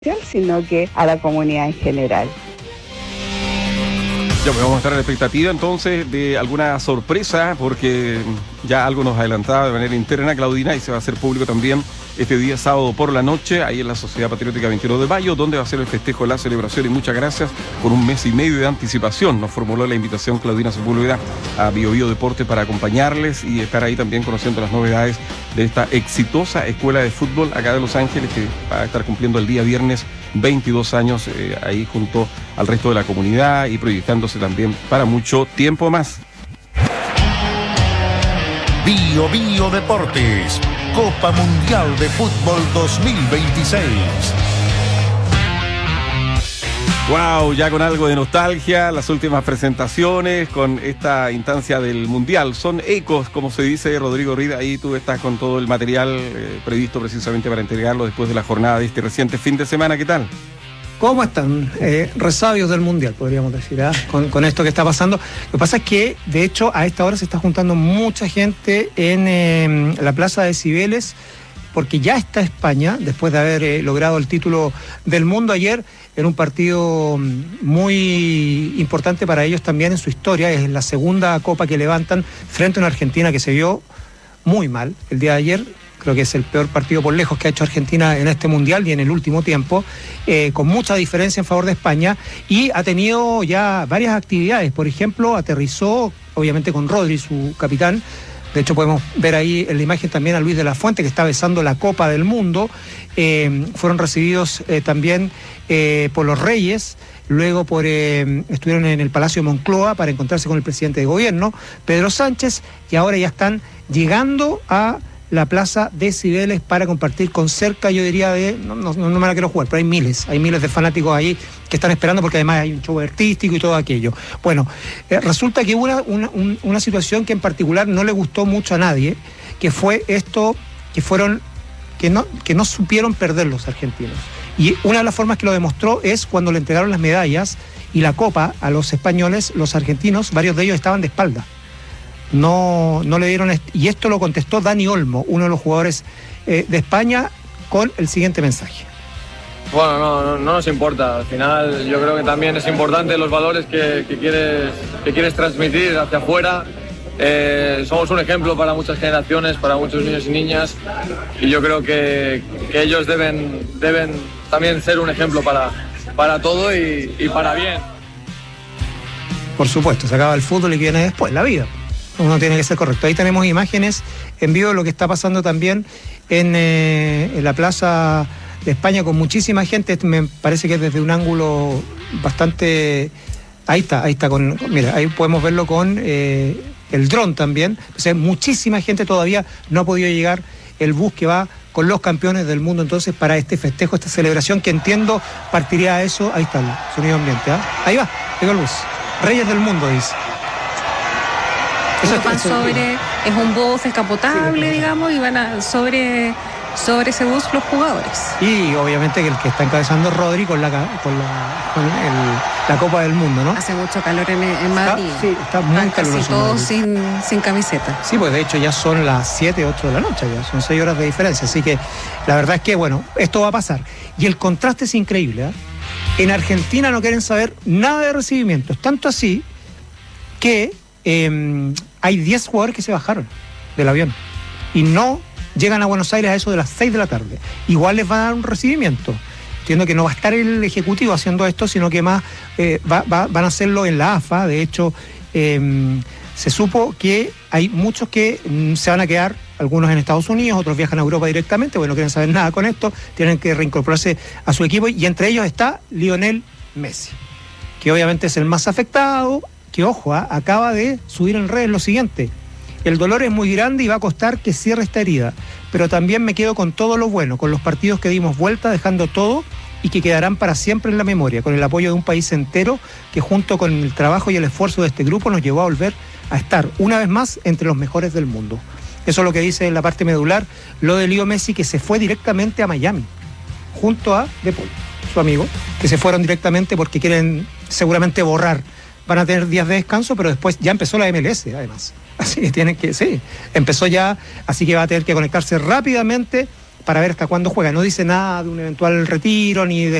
sino que a la comunidad en general. Ya, pues vamos a estar en la expectativa entonces de alguna sorpresa, porque ya algo nos adelantaba de manera interna Claudina, y se va a hacer público también este día sábado por la noche, ahí en la Sociedad Patriótica 21 de Mayo, donde va a ser el festejo, la celebración, y muchas gracias por un mes y medio de anticipación. Nos formuló la invitación Claudina Sepúlveda a Bio Bio Deportes para acompañarles y estar ahí también conociendo las novedades de esta exitosa escuela de fútbol acá de Los Ángeles, que va a estar cumpliendo el día viernes 22 años ahí junto al resto de la comunidad y proyectándose también para mucho tiempo más. Bio Bio Deportes, Copa Mundial de Fútbol 2026. Wow, ya con algo de nostalgia, las últimas presentaciones con esta instancia del Mundial. Son ecos, como se dice, Rodrigo Rida. Ahí tú estás con todo el material previsto precisamente para entregarlo después de la jornada de este reciente fin de semana. ¿Qué tal? ¿Cómo están? Resabios del Mundial, podríamos decir, con esto que está pasando. Lo que pasa es que, de hecho, a esta hora se está juntando mucha gente en la Plaza de Cibeles, porque ya está España, después de haber logrado el título del mundo ayer, en un partido muy importante para ellos también en su historia. Es la segunda copa que levantan frente a una Argentina que se vio muy mal el día de ayer. Creo que es el peor partido por lejos que ha hecho Argentina en este Mundial y en el último tiempo, con mucha diferencia en favor de España, y ha tenido ya varias actividades. Por ejemplo, aterrizó, obviamente con Rodri, su capitán. De hecho, podemos ver ahí en la imagen también a Luis de la Fuente, que está besando la Copa del Mundo. Fueron recibidos también por los Reyes. Luego estuvieron en el Palacio de Moncloa para encontrarse con el presidente de gobierno, Pedro Sánchez, y ahora ya están llegando a la Plaza de Cibeles para compartir con cerca, yo diría, no me la quiero jugar, pero hay miles de fanáticos ahí que están esperando, porque además hay un show artístico y todo aquello. Bueno, resulta que hubo una situación que en particular no le gustó mucho a nadie, que fue esto, que no supieron perder los argentinos. Y una de las formas que lo demostró es cuando le entregaron las medallas y la copa a los españoles. Los argentinos, varios de ellos estaban de espalda. No le dieron, y esto lo contestó Dani Olmo, uno de los jugadores de España, con el siguiente mensaje. Bueno, no nos importa. Al final yo creo que también es importante los valores que quieres transmitir hacia afuera. Somos un ejemplo para muchas generaciones, para muchos niños y niñas, y yo creo que ellos deben también ser un ejemplo para todo y para bien. Por supuesto, se acaba el fútbol y que viene después, la vida. Uno tiene que ser correcto. Ahí tenemos imágenes en vivo de lo que está pasando también en la Plaza de España, con muchísima gente. Me parece que es desde un ángulo bastante... Ahí está, mira, ahí podemos verlo con el dron también. O sea, muchísima gente, todavía no ha podido llegar el bus que va con los campeones del mundo entonces para este festejo, esta celebración, que entiendo partiría a eso. Ahí está el sonido ambiente, Ahí va, llegó el bus. Reyes del mundo, dice. Es un bus descapotable, sí, digamos, y van sobre ese bus los jugadores. Y obviamente que el que está encabezando es Rodri con la Copa del Mundo, ¿no? Hace mucho calor en Madrid. Está muy caluroso. Casi todos sin camiseta. Sí, pues de hecho ya son las 7, 8 de la noche, ya son 6 horas de diferencia. Así que la verdad es que, bueno, esto va a pasar. Y el contraste es increíble, En Argentina no quieren saber nada de recibimientos. Tanto así que hay 10 jugadores que se bajaron del avión y no llegan a Buenos Aires a eso de las 6 de la tarde. Igual les va a dar un recibimiento. Entiendo que no va a estar el ejecutivo haciendo esto, sino que más van a hacerlo en la AFA. De hecho, se supo que hay muchos que se van a quedar, algunos en Estados Unidos, otros viajan a Europa directamente, no quieren saber nada con esto, tienen que reincorporarse a su equipo, y entre ellos está Lionel Messi, que obviamente es el más afectado, que, ojo, acaba de subir en redes lo siguiente: el dolor es muy grande y va a costar que cierre esta herida, pero también me quedo con todo lo bueno, con los partidos que dimos vuelta dejando todo y que quedarán para siempre en la memoria, con el apoyo de un país entero que, junto con el trabajo y el esfuerzo de este grupo, nos llevó a volver a estar una vez más entre los mejores del mundo. Eso es lo que dice en la parte medular lo de Leo Messi, que se fue directamente a Miami junto a De Paul, su amigo, que se fueron directamente porque quieren seguramente borrar. Van a tener días de descanso, pero después ya empezó la MLS, además. Así que empezó ya, así que va a tener que conectarse rápidamente para ver hasta cuándo juega. No dice nada de un eventual retiro ni de